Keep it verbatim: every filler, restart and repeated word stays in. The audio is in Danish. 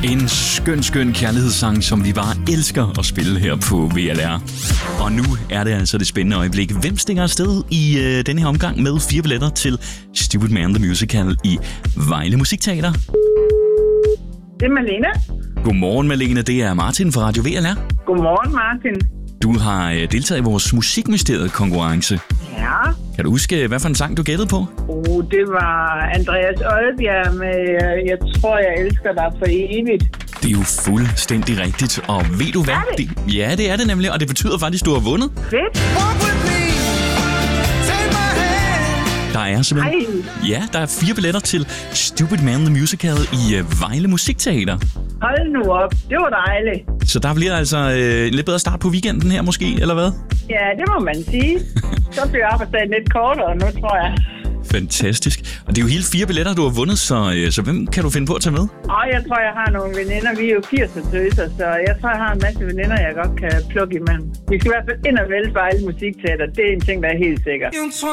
En skøn, skøn kærlighedssang, som vi bare elsker at spille her på V L R. Og nu er det altså det spændende øjeblik. Hvem stikker afsted i øh, denne her omgang med fire billetter til Stupid Man The Musical i Vejle Musikteater? Det er Malene. Godmorgen, Malene. Det er Martin fra Radio V L R. Godmorgen, Martin. Du har øh, deltaget i vores Musikmysteriet-konkurrence. Ja. Kan du huske, hvad for en sang du gættede på? Oh, det var Andreas Oddbjerg med Jeg tror, jeg elsker dig for evigt. Det er jo fuldstændig rigtigt. Og ved du hvad? Er det? det? Ja, det er det nemlig. Og det betyder faktisk, at du har vundet. Fedt. Der er simpelthen... Ej. Ja, der er fire billetter til Stupid Man The Musical i øh, Vejle Musikteater. Hold nu op. Det var dejligt. Så der bliver altså øh, en lidt bedre start på weekenden her måske, eller hvad? Ja, det må man sige. Så bliver arbejdsdagen lidt kortere nu, tror jeg. Fantastisk. Og det er jo hele fire billetter, du har vundet, så, øh, så hvem kan du finde på at tage med? Og jeg tror, jeg har nogle veninder. Vi er jo firs-tøser, så jeg tror, jeg har en masse veninder, jeg godt kan plukke imellem. Vi skal i hvert fald ind og vælge Vejle Musikteater. Det er en ting, der er helt sikker.